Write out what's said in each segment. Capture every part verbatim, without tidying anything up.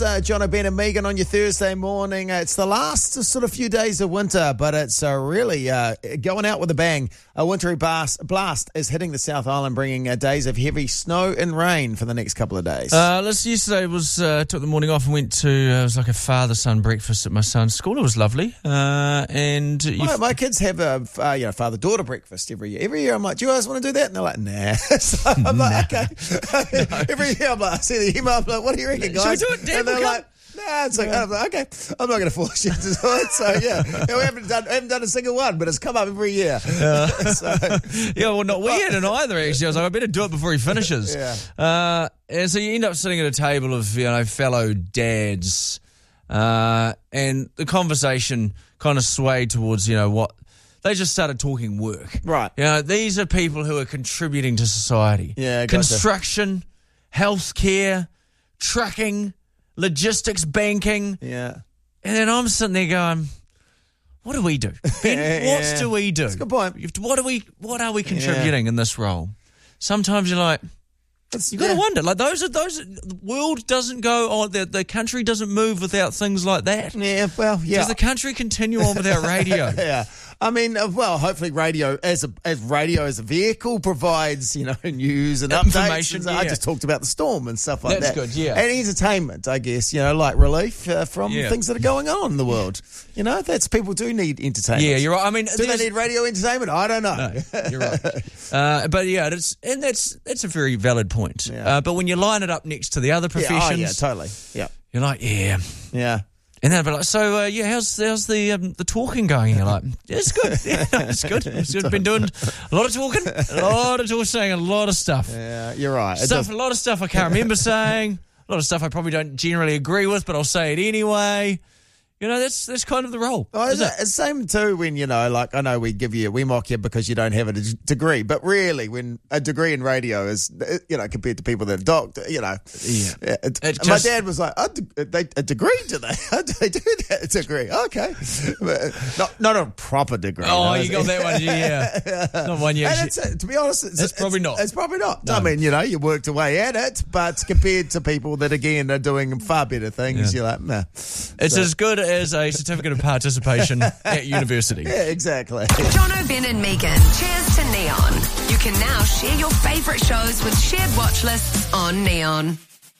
It's uh, John O'Ben and Megan on your Thursday morning. Uh, it's the last uh, sort of few days of winter, but it's uh, really uh, going out with a bang. A wintry blast, blast is hitting the South Island, bringing uh, days of heavy snow and rain for the next couple of days. Uh, listen, yesterday was uh, took the morning off and went to uh, it was like a father-son breakfast at my son's school. It was lovely, uh, and my, my kids have a uh, you know father-daughter breakfast every year. Every year I'm like, do you guys want to do that? And they're like, nah. So I'm like, okay. No. Every year I'm like, I see the email. I'm like, what do you reckon, guys? Should we do it? Dan, and they're we'll like, nah. It's like, yeah. I'm like, okay, I'm not going to force you to do it. So yeah, yeah we haven't done haven't done a single one, but it's come up every year. Uh, so, yeah, well, not we hadn't either. Actually, I was like, I better do it before he finishes. Yeah. Uh, and so you end up sitting at a table of you know fellow dads, uh, and the conversation kind of swayed towards you know what. They just started talking work. Right. You know, these are people who are contributing to society. Yeah, gotcha. Construction, healthcare, trucking, logistics, banking. Yeah. And then I'm sitting there going, what do we do? Ben, yeah. what do we do? That's a good point. What are we what are we contributing yeah. in this role? Sometimes you're like, It's, you got to yeah. wonder. Like those are those. The world doesn't go on. The, the country doesn't move without things like that. Yeah, well, yeah. Does the country continue on without radio? yeah. I mean, uh, well, hopefully radio as a as radio as a vehicle provides, you know, news and information. Updates. And yeah. I just talked about the storm and stuff like That's that. That's good, yeah. And entertainment, I guess, you know, like relief uh, from yeah. things that are going on in the world. You know, that's people do need entertainment. Yeah, you're right. I mean, do they need radio entertainment? I don't know. No, you're right. uh, but yeah, it's, and that's that's a very valid point. Yeah. Uh, but when you line it up next to the other professions, yeah, oh, yeah, totally. Yeah, you're like, yeah, yeah. And then, like, so uh, yeah, how's how's the um, the talking going? You're like, yeah, it's good, yeah, it's good. It's good. Been doing a lot of talking, a lot of talking, saying a lot of stuff. Yeah, you're right. It Stuff, does- a lot of stuff I can't remember saying. A lot of stuff I probably don't generally agree with, but I'll say it anyway. You know, that's that's kind of the role. Oh, isn't it? It's same too when, you know, like I know we give you, we mock you because you don't have a d- degree, but really when a degree in radio is, you know, compared to people that are doctor, you know. Yeah. yeah it, It my just- dad was like, a, de- they, a degree, do they? do they do that degree? Okay. But not, not a proper degree. Oh, no, you got that one, yeah. yeah. Not one you and actually... it's, to be honest, it's, It's probably it's, not. It's probably not. No. I mean, you know, you worked away at it, but compared to people that, again, are doing far better things, Yeah. you're like, nah. It's So- as good as a certificate of participation at university. Yeah, exactly. John O'Ben and Megan. Cheers to Neon. You can now share your favourite shows with shared watch lists on Neon.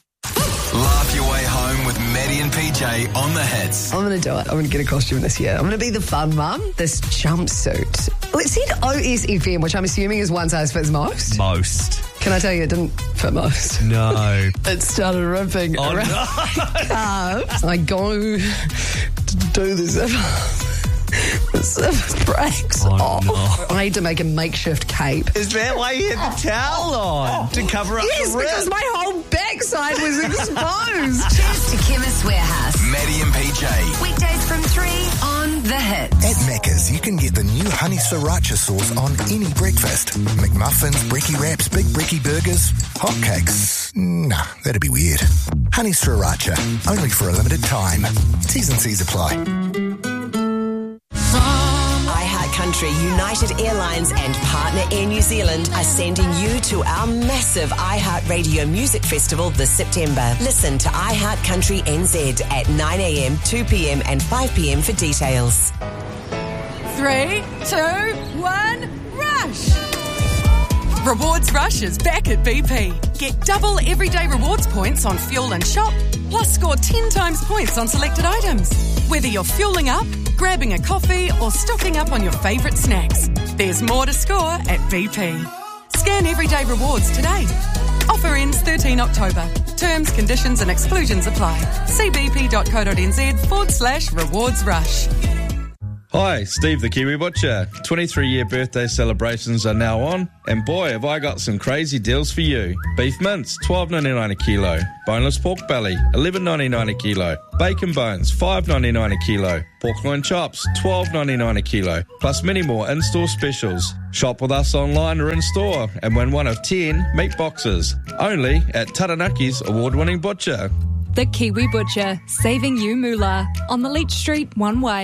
Laugh your way home with Maddie and P J on the hits. I'm going to do it. I'm going to get a costume this year. I'm going to be the fun mum. This jumpsuit. Well, it said O S F M, which I'm assuming is one size fits most. Most. Can I tell you it didn't fit most? No. It started ripping Oh, around no. my calves. I go to do the zip. The zip breaks Oh, off. no. I had to make a makeshift cape. Is that why you had the towel on? To cover up Yes, the rip? because my whole backside was exposed. Cheers to Chemist Warehouse. Maddie and P J. Weekdays from three on The Hits. At Macca's, you can get the new honey sriracha sauce on any breakfast. McMuffins, brekkie wraps, big brekkie burgers, hotcakes. Nah, that'd be weird. Honey sriracha, only for a limited time. T's and C's apply. iHeartCountry, United Airlines and partner Air New Zealand are sending you to our massive iHeartRadio Music Festival this September. Listen to iHeartCountry N Z at nine a.m, two p.m. and five p.m. for details. Three, two, one, rush! Rewards Rush is back at B P. Get double everyday rewards points on fuel and shop, plus score ten times points on selected items. Whether you're fueling up, grabbing a coffee, or stocking up on your favourite snacks, there's more to score at B P. Scan everyday rewards today. Offer ends thirteenth October. Terms, conditions and exclusions apply. See bp.co.nz forward slash rewards rush. Hi, Steve the Kiwi Butcher. twenty-three-year birthday celebrations are now on, and boy, have I got some crazy deals for you. Beef mince, twelve ninety-nine a kilo. Boneless pork belly, eleven ninety-nine a kilo. Bacon bones, five ninety-nine a kilo. Pork loin chops, twelve ninety-nine a kilo. Plus many more in-store specials. Shop with us online or in-store and win one of ten meat boxes. Only at Taranaki's award-winning butcher. The Kiwi Butcher, saving you moolah on the Leach Street one way.